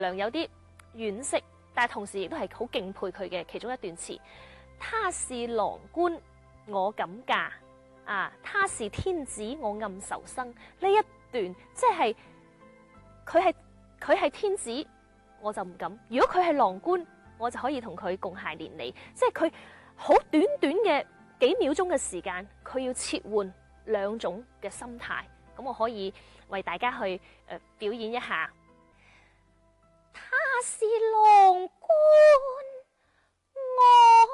良有啲惋惜，但係同時亦都係好敬佩佢嘅其中一段詞。他是郎官，我敢嫁。啊，他是天子，我暗仇生。呢一段即係佢係天子，我就唔敢；如果佢係郎官，我就可以同佢共諧連理。即係佢好短短嘅幾秒鐘嘅時間，佢要切換兩種嘅心態。咁我可以為大家去表演一下。他是郎官，我